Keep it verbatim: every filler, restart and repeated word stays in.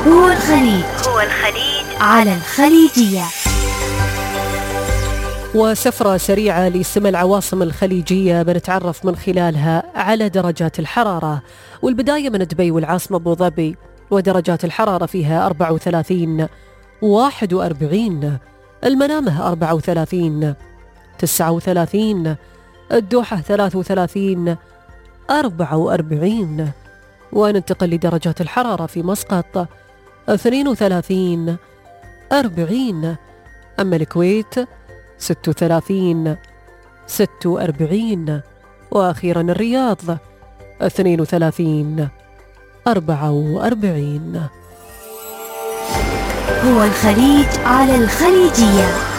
هو الخليج هو الخليج على الخليجية. وسفرة سريعة لسمى العواصم الخليجية بنتعرف من خلالها على درجات الحرارة، والبداية من دبي والعاصمة أبو ظبي، ودرجات الحرارة فيها أربعة وثلاثين واحد وأربعين، المنامة أربعة وثلاثين تسعة وثلاثين، الدوحة ثلاثة وثلاثين أربعة وأربعين. وننتقل لدرجات الحرارة في مسقط اثنين وثلاثين أربعين، أما الكويت ستة وثلاثين ستة وأربعين، وأخيرا الرياض اثنين وثلاثين أربعة وأربعين. هو الخليج على الخليجية.